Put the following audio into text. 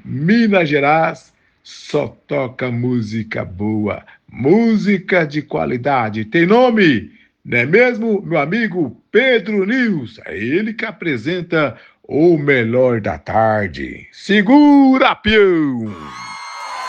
Minas Gerais só toca música boa, música de qualidade. Tem nome, não é mesmo, meu amigo Pedro News? É ele que apresenta o melhor da tarde. Segura, peão!